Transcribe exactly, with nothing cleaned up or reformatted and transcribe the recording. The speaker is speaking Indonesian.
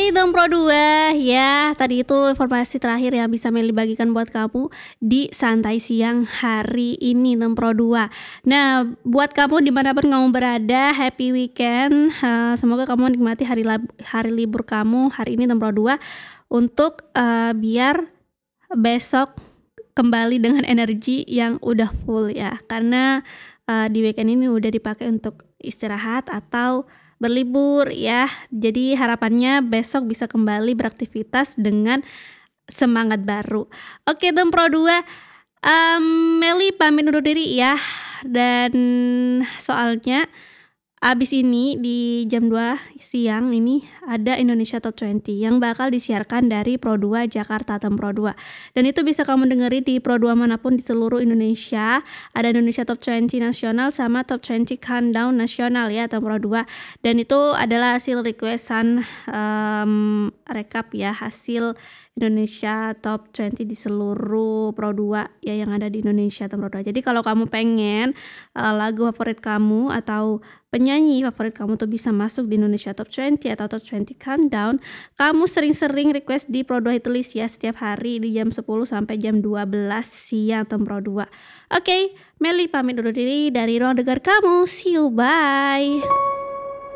Oke dong Pro dua, ya tadi itu informasi terakhir yang bisa Meli bagikan buat kamu di santai siang hari ini dong Pro dua. Nah buat kamu dimanapun kamu berada, happy weekend, eee, semoga kamu menikmati hari lab hari libur kamu hari ini dong Pro dua untuk, eee, biar besok kembali dengan energi yang udah full ya karena, eee, di weekend ini udah dipakai untuk istirahat atau berlibur ya. Jadi harapannya besok bisa kembali beraktivitas dengan semangat baru. Oke dong Pro dua, mmm, Meli pamit undur diri ya dan soalnya abis ini di jam dua siang ini ada Indonesia Top dua puluh yang bakal disiarkan dari Pro dua Jakarta dong Pro dua. Dan itu bisa kamu dengerin di Pro dua manapun di seluruh Indonesia. Ada Indonesia Top dua puluh nasional sama Top dua puluh Countdown nasional ya dong Pro dua. Dan itu adalah hasil request-an, mmm, rekap ya hasil Indonesia Top dua puluh di seluruh Pro dua ya yang ada di Indonesia dong Pro dua. Jadi kalau kamu pengen, eee, lagu favorit kamu atau penyanyi favorit kamu tuh bisa masuk di Indonesia Top dua puluh atau Top dua puluh Countdown, kamu sering-sering request di Pro dua Hitlist ya setiap hari di jam sepuluh sampai jam dua belas siang dong Pro dua. Oke, Meli pamit undur diri dari ruang dengar kamu. See you, bye.